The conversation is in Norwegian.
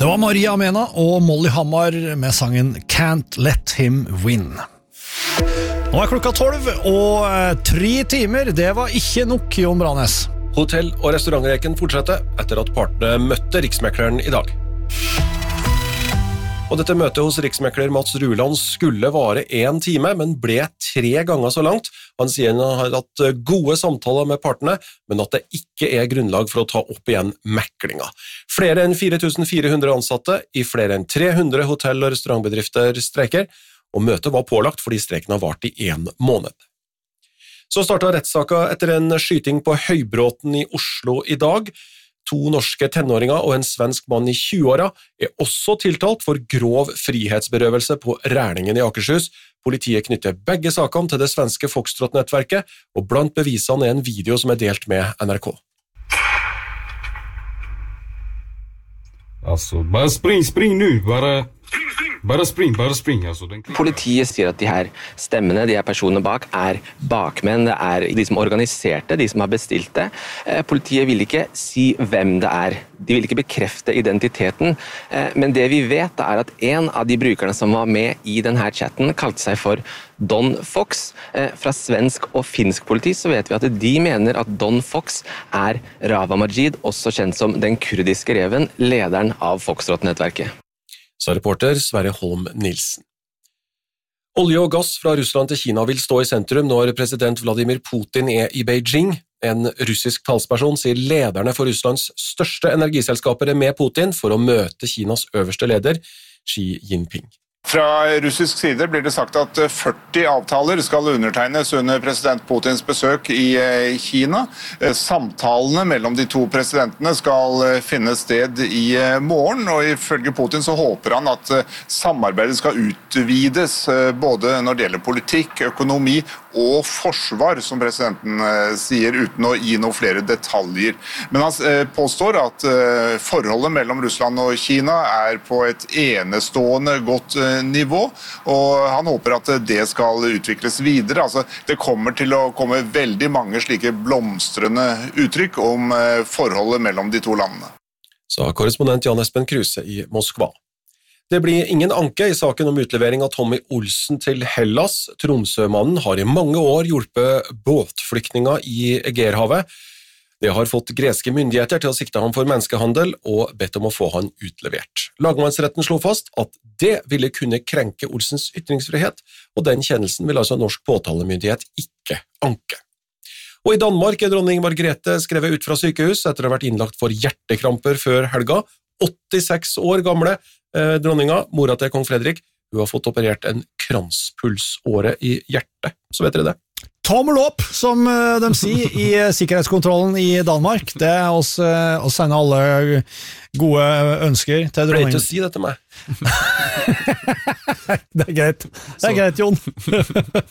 Det var Maria Mena og Molly Hammar med sangen Can't Let Him Win. Nå klokka 12, og 3 timer, det var ikke nok, Jon Branes. Hotell- og restaurantreken fortsetter etter at partene møtte riksmekleren i dag. Og dette møtet hos riksmekler Mats Ruland skulle vare 1 time, men ble 3 ganger så langt. Han sier han har hatt gode samtaler med partene, men at det ikke er grunnlag for å ta opp igjen meklinga. Flere enn 4400 ansatte i flere enn 300 hotell- og restaurantbedrifter streiker, og møtet var pålagt fordi streiken har vart i 1 måned. Så startet rettssaka etter en skyting på Høybråten i Oslo i dag. 2 norske tenåringer og en svensk mann i 20-åra er også tiltalt for grov frihetsberøvelse på Rælingen i Akershus. Politiet knytter begge sakene til det svenske Foxtrot-nettverket, og blant bevisene er en video som er delt med NRK. Altså, bare spring nu, bare spring. Altså, Politiet sier at de her stemmene, de her personene bak, er bakmenn, det er de som organiserte, de som har bestilt det. Politiet vil ikke si hvem det er. De vil ikke bekrefte identiteten, men det vi vet er at en av de brukerne som var med i denne chatten kalte seg for Don Fox. Fra svensk og finsk politi så vet vi at de mener at Don Fox er Rawa Majid, også kjent som den kurdiske reven, lederen av Foxtrot-nettverket. Sa reporter Sverre Holm Nilsen. Olje og gass fra Russland til Kina vil stå i sentrum når president Vladimir Putin er i Beijing. En russisk talsperson sier lederne for Russlands største energiselskaper er med Putin for å møte Kinas øverste leder, Xi Jinping. Fra russisk side blir det sagt at 40 avtaler skal undertegnes under president Putins besøk i Kina. Samtalene mellom de 2 presidentene skal finne sted i morgen, og ifølge Putin så håper han at samarbeidet skal utvides både når det gjelder politikk, økonomi og forsvar, som presidenten sier, uten å gi noen flere detaljer. Men han påstår at forholdet mellom Russland og Kina er på et enestående godt nivå, og han håper at det skal utvikles videre. Altså, det kommer til å komme veldig mange slike blomstrende uttrykk om forholdet mellom de 2 landene. Sa korrespondent Jan Espen Kruse i Moskva. Det blir ingen anke i saken om utlevering av Tommy Olsen til Hellas. Tromsømannen har i mange år hjulpet båtflyktninger i Egeerhavet. Det har fått greske myndigheter til å sikte ham for menneskehandel og bedt om å få han utlevert. Lagmannsretten slo fast at det ville kunne krenke Olsens ytringsfrihet, og den kjennelsen vil altså norsk påtalemyndighet ikke anke. Og i Danmark er dronning Margrethe skrevet ut fra sykehus etter å ha vært innlagt for hjertekramper før helga. 86 år gamle dronninga, mora til kong Fredrik, hun har fått operert en kranspulsåre i hjertet. Så vet dere det. Tommel opp, som de sier i sikkerhetskontrollen i Danmark. Det er oss sender alle gode ønsker til dronningen. Pleier til å si det til meg. Det er greit, Jon.